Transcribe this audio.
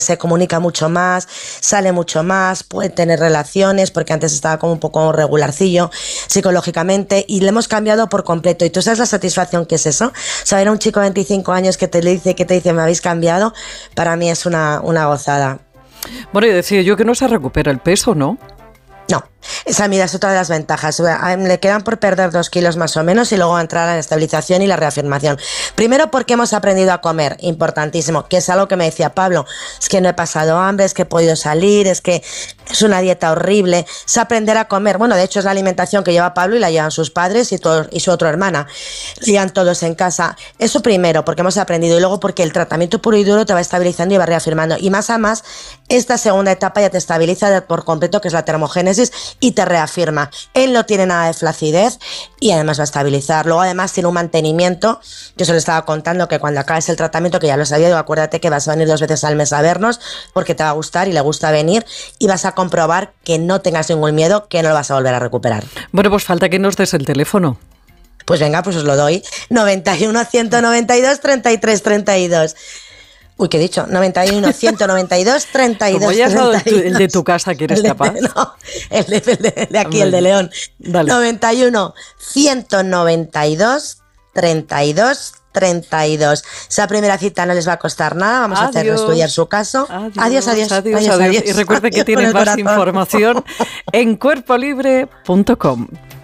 se comunica mucho más, sale mucho más, puede tener relaciones, porque antes estaba como un poco regularcillo psicológicamente, y le hemos cambiado por completo. Y tú sabes la satisfacción que es eso, saber a un chico de 25 años que te dice me habéis cambiado, para mí es una gozada. Bueno, y decía yo que no se recupera el peso, ¿no? No, esa mira es otra de las ventajas. Le quedan por perder 2 kilos más o menos y luego entrar en la estabilización y la reafirmación. Primero porque hemos aprendido a comer, importantísimo, que es algo que me decía Pablo, es que no he pasado hambre, es que he podido salir, es que es una dieta horrible, es aprender a comer. Bueno, de hecho es la alimentación que lleva Pablo y la llevan sus padres y su otra hermana, la llevan todos en casa. Eso primero, porque hemos aprendido, y luego porque el tratamiento puro y duro te va estabilizando y va reafirmando. Y más a más, esta segunda etapa ya te estabiliza por completo, que es la termogénesis, y te reafirma. Él no tiene nada de flacidez y además va a estabilizar. Luego además tiene un mantenimiento. Yo se lo estaba contando que cuando acabes el tratamiento, que ya lo sabía, digo, acuérdate que vas a venir 2 veces al mes a vernos porque te va a gustar y le gusta venir, y vas a comprobar que no tengas ningún miedo, que no lo vas a volver a recuperar. Bueno, pues falta que nos des el teléfono. Pues venga, pues os lo doy. 91 192 33 32. Uy, ¿qué he dicho? 91 192 32. Como ya has dado el de tu casa, que eres capaz. No, el de aquí, el de León. Dale. 91 192 32 32. Esa primera cita no les va a costar nada. Vamos a hacer estudiar su caso. Adiós. Y recuerde que tienen más información en cuerpolibre.com.